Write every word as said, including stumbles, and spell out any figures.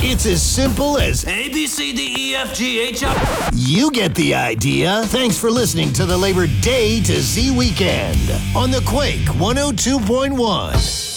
It's as simple as A, B, C, D, E, F, G, H, I. You get the idea. Thanks for listening to the Labor Day to Z Weekend on the Quake one oh two point one.